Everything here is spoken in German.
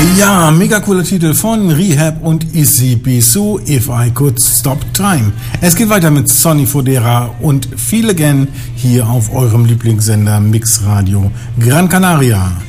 Ja, mega cooler Titel von Rehab und Issy Bissou, If I Could Stop Time. Es geht weiter mit Sonny Fodera und Feel Again hier auf eurem Lieblingssender Mix Radio Gran Canaria.